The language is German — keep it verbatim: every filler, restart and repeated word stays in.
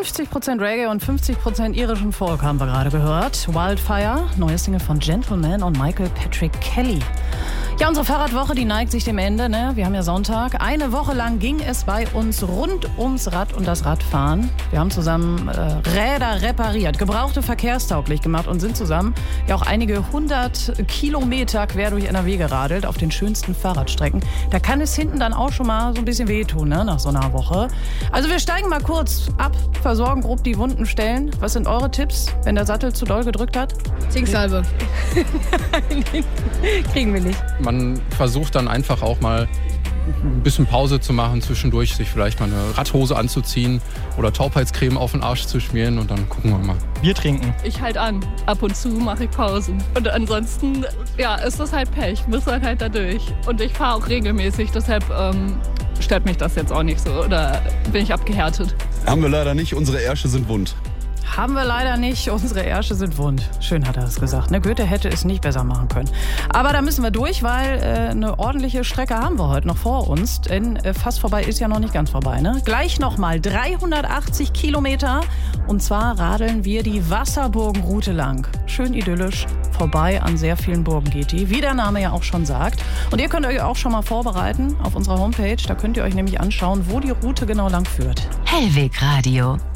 fünfzig Prozent Reggae und fünfzig Prozent irischen Folk haben wir gerade gehört. Wildfire, neues Single von Gentleman und Michael Patrick Kelly. Ja, unsere Fahrradwoche, die neigt sich dem Ende, ne? Wir haben ja Sonntag. Eine Woche lang ging es bei uns rund ums Rad und das Radfahren. Wir haben zusammen äh, Räder repariert, gebrauchte verkehrstauglich gemacht und sind zusammen ja auch einige hundert Kilometer quer durch N R W geradelt auf den schönsten Fahrradstrecken. Da kann es hinten dann auch schon mal so ein bisschen wehtun, ne? Nach so einer Woche. Also wir steigen mal kurz ab, versorgen grob die wunden Stellen. Was sind eure Tipps, wenn der Sattel zu doll gedrückt hat? Zinksalbe. Kriegen wir nicht. Man versucht dann einfach auch mal ein bisschen Pause zu machen, zwischendurch sich vielleicht mal eine Radhose anzuziehen oder Taubheitscreme auf den Arsch zu schmieren und dann gucken wir mal. Bier trinken. Ich halt an. Ab und zu mache ich Pausen. Und ansonsten, ja, ist das halt Pech. Muss man halt da durch. Und ich fahre auch regelmäßig, deshalb ähm, stört mich das jetzt auch nicht so. Oder bin ich abgehärtet? Haben wir leider nicht. Unsere Ärsche sind wund. Haben wir leider nicht. Unsere Ärsche sind wund. Schön hat er das gesagt. Ne? Goethe hätte es nicht besser machen können. Aber da müssen wir durch, weil äh, eine ordentliche Strecke haben wir heute noch vor uns. Denn äh, fast vorbei ist ja noch nicht ganz vorbei. Ne? Gleich nochmal dreihundertachtzig Kilometer. Und zwar radeln wir die Wasserburgenroute lang. Schön idyllisch. Vorbei an sehr vielen Burgen geht die. Wie der Name ja auch schon sagt. Und ihr könnt euch auch schon mal vorbereiten auf unserer Homepage. Da könnt ihr euch nämlich anschauen, wo die Route genau lang führt. Hellweg Radio.